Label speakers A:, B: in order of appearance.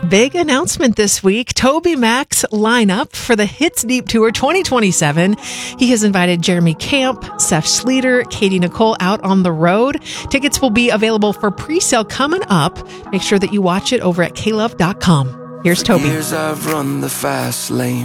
A: Big announcement this week. TobyMac's lineup for the Hits Deep Tour 2027. He has invited Jeremy Camp, Seth Schleter, Katie Nicole out on the road. Tickets will be available for pre-sale coming up. Make sure that you watch it over at klove.com. Here's Toby.
B: For years I've run the fast lane.